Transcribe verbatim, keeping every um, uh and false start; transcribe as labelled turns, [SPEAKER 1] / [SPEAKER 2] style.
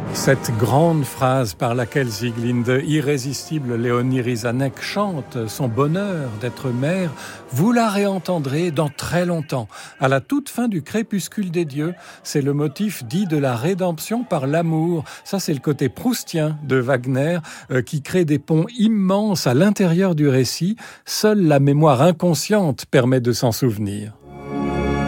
[SPEAKER 1] Cette grande phrase par laquelle Sieglinde, irrésistible Léonie Rizanek, chante son bonheur d'être mère, vous la réentendrez dans très longtemps. À la toute fin du Crépuscule des dieux, c'est le motif dit de la rédemption par l'amour. Ça, c'est le côté proustien de Wagner euh, qui crée des ponts immenses à l'intérieur du récit. Seule la mémoire inconsciente permet de s'en souvenir.